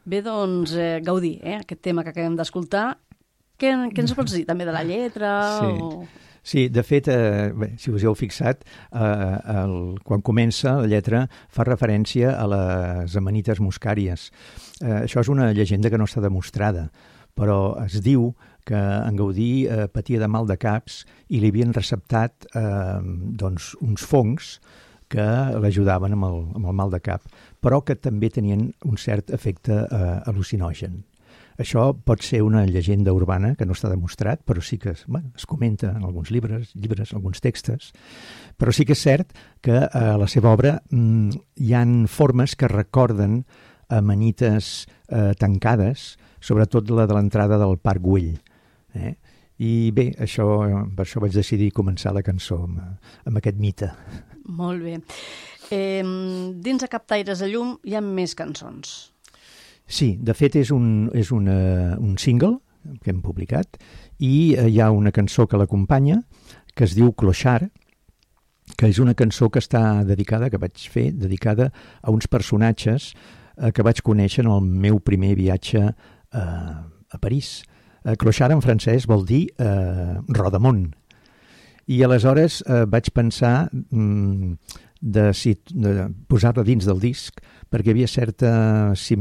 Bé, doncs, Gaudí, aquest tema que acabem d'escoltar, què ens pots dir també de la lletra? Sí, de fet, si us heu fixat, quan comença la lletra fa referència a les amanites muscàries. Això és una llegenda que no està demostrada, però es diu que en Gaudí patia de mal de caps i li havien receptat uns fongs que l'ajudaven amb el mal de cap, però que també tenien un cert efecte al·lucinogen. Això pot ser una llegenda urbana que no està demostrat, però sí que es comenta en alguns llibres, alguns textos, però sí que és cert que a la seva obra hi han formes que recorden amanites tancades, sobretot la de l'entrada del Parc Güell. I bé, per això vaig decidir començar la cançó amb aquest mite. Molt bé. Dins de Captaires de llum hi ha més cançons. Sí, de fet és un single que hem publicat i hi ha una cançó que l'acompanya que es diu Clochard, que és una cançó que està dedicada a uns personatges que vaig conèixer en el meu primer viatge a París. Clochard en francès vol dir rodamón. I aleshores vaig pensar de posar-la dins del disc perquè hi havia certa